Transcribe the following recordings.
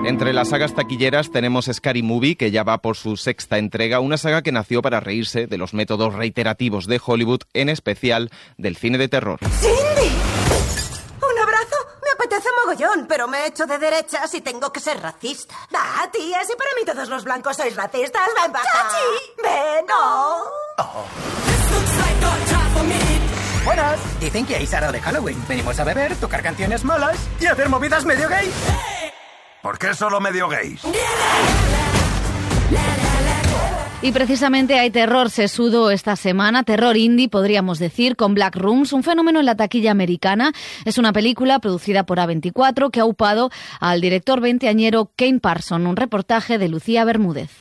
Entre las sagas taquilleras tenemos Scary Movie, que ya va por su 6ª entrega, una saga que nació para reírse de los métodos reiterativos de Hollywood, en especial del cine de terror. ¡Cindy! ¿Un abrazo? Me apetece mogollón, pero me he hecho de derechas y tengo que ser racista. Ah, tía, si para mí todos los blancos sois racistas, ven para acá. ¡Chachi! ¡Ven, no! Oh. Buenas, dicen que hay sarao de Halloween. Venimos a beber, tocar canciones malas y hacer movidas medio gay. ¿Por qué solo medio gays? Y precisamente hay terror sesudo esta semana, terror indie podríamos decir, con Black Rooms, un fenómeno en la taquilla americana. Es una película producida por A24 que ha aupado al director veinteañero Kane Parsons, un reportaje de Lucía Bermúdez.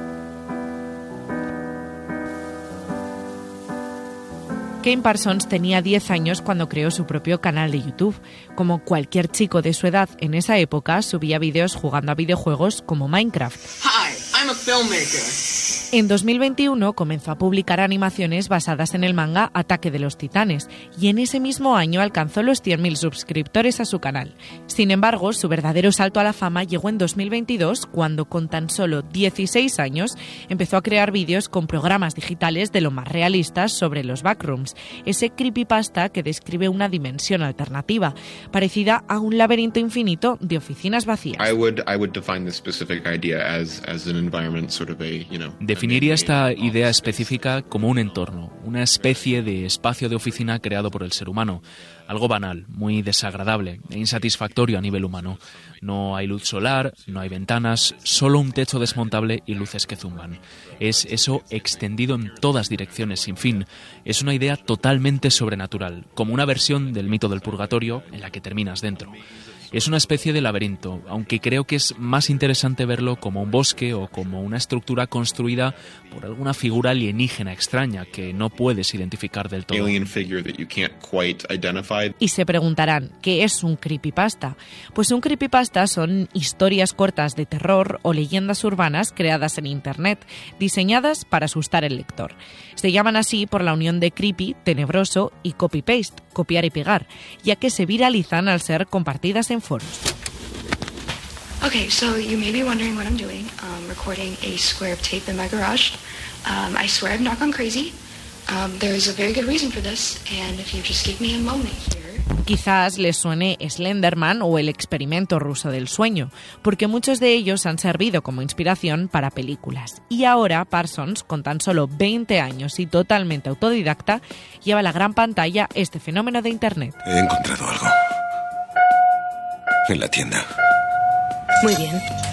Kane Parsons tenía 10 años cuando creó su propio canal de YouTube. Como cualquier chico de su edad en esa época, subía vídeos jugando a videojuegos como Minecraft. Hi, I'm a filmmaker. En 2021 comenzó a publicar animaciones basadas en el manga Ataque de los Titanes y en ese mismo año alcanzó los 100.000 suscriptores a su canal. Sin embargo, su verdadero salto a la fama llegó en 2022 cuando con tan solo 16 años empezó a crear vídeos con programas digitales de lo más realistas sobre los backrooms, ese creepypasta que describe una dimensión alternativa, parecida a un laberinto infinito de oficinas vacías. I would define this specific idea as an environment, sort of Definiría esta idea específica como un entorno, una especie de espacio de oficina creado por el ser humano. Algo banal, muy desagradable e insatisfactorio a nivel humano. No hay luz solar, no hay ventanas, solo un techo desmontable y luces que zumban. Es eso extendido en todas direcciones sin fin. Es una idea totalmente sobrenatural, como una versión del mito del purgatorio en la que terminas dentro. Es una especie de laberinto, aunque creo que es más interesante verlo como un bosque o como una estructura construida por alguna figura alienígena extraña que no puedes identificar del todo. Y se preguntarán, ¿qué es un creepypasta? Pues un creepypasta son historias cortas de terror o leyendas urbanas creadas en Internet, diseñadas para asustar al lector. Se llaman así por la unión de creepy, tenebroso, y copy-paste, copiar y pegar, ya que se viralizan al ser compartidas en foros. Okay, so you may be wondering what I'm doing. Recording a square of tape in my garage. I swear I've not gone crazy. There's a very good reason for this, and if you just give me a moment here. Quizás les suene Slenderman o el experimento ruso del sueño, porque muchos de ellos han servido como inspiración para películas. Y ahora Parsons, con tan solo 20 años y totalmente autodidacta, lleva a la gran pantalla este fenómeno de Internet. He encontrado algo. En la tienda. Muy bien.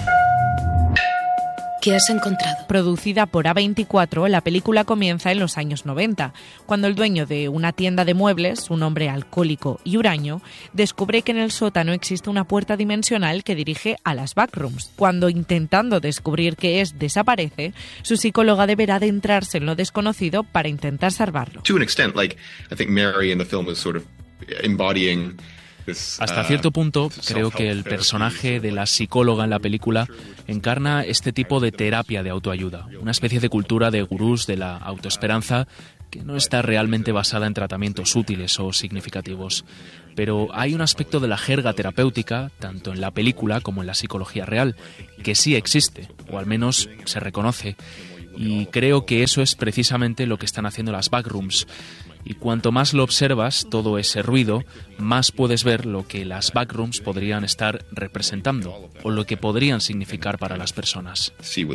¿Qué has encontrado? Producida por A24, la película comienza en los años 90, cuando el dueño de una tienda de muebles, un hombre alcohólico y huraño, descubre que en el sótano existe una puerta dimensional que dirige a las backrooms. Cuando, intentando descubrir qué es, desaparece, su psicóloga deberá adentrarse en lo desconocido para intentar salvarlo. To an extent, I think Mary in the film was sort of embodying. Hasta cierto punto, creo que el personaje de la psicóloga en la película encarna este tipo de terapia de autoayuda, una especie de cultura de gurús de la autoesperanza que no está realmente basada en tratamientos útiles o significativos. Pero hay un aspecto de la jerga terapéutica, tanto en la película como en la psicología real, que sí existe, o al menos se reconoce. Y creo que eso es precisamente lo que están haciendo las backrooms. Y cuanto más lo observas, todo ese ruido, más puedes ver lo que las backrooms podrían estar representando o lo que podrían significar para las personas.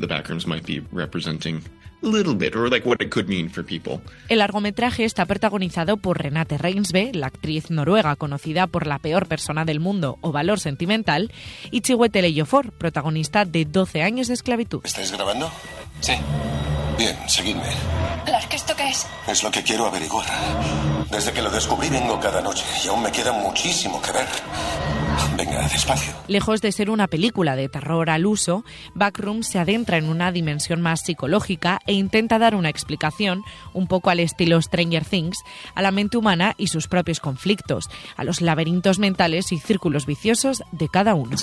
El largometraje está protagonizado por Renate Reinsve, la actriz noruega conocida por La peor persona del mundo o Valor sentimental, y Chiwetel Ejiofor, protagonista de 12 años de esclavitud. ¿Estáis grabando? Sí. Bien, seguidme. ¿Esto qué es? Es lo que quiero averiguar. Desde que lo descubrí vengo cada noche y aún me queda muchísimo que ver. Venga, despacio. Lejos de ser una película de terror al uso, Backrooms se adentra en una dimensión más psicológica e intenta dar una explicación, un poco al estilo Stranger Things, a la mente humana y sus propios conflictos, a los laberintos mentales y círculos viciosos de cada uno.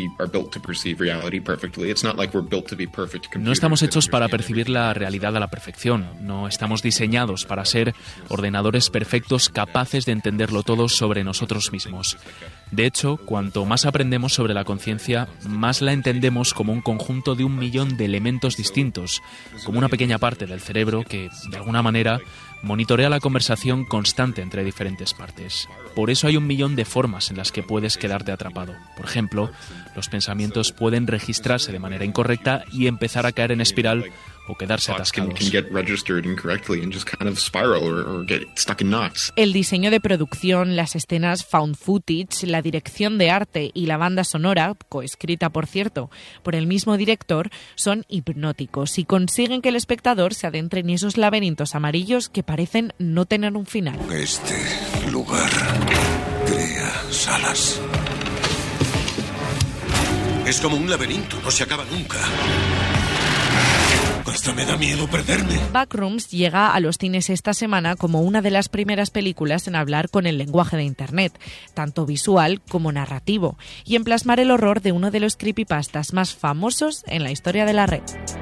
No estamos hechos para percibir la realidad a la perfección, no estamos diseñados para ser ordenadores perfectos capaces de entenderlo todo sobre nosotros mismos. De hecho, cuanto más aprendemos sobre la conciencia, más la entendemos como un conjunto de 1.000.000 de elementos distintos, como una pequeña parte del cerebro que, de alguna manera, monitorea la conversación constante entre diferentes partes. Por eso hay 1.000.000 de formas en las que puedes quedarte atrapado. Por ejemplo, los pensamientos pueden registrarse de manera incorrecta y empezar a caer en espiral o quedarse atascados. El diseño de producción, las escenas found footage, la dirección de arte y la banda sonora, coescrita por cierto por el mismo director, son hipnóticos y consiguen que el espectador se adentre en esos laberintos amarillos que parecen no tener un final. Este lugar crea salas. Es como un laberinto, no se acaba nunca. Hasta me da miedo perderme. Backrooms llega a los cines esta semana como una de las primeras películas en hablar con el lenguaje de Internet, tanto visual como narrativo, y en plasmar el horror de uno de los creepypastas más famosos en la historia de la red.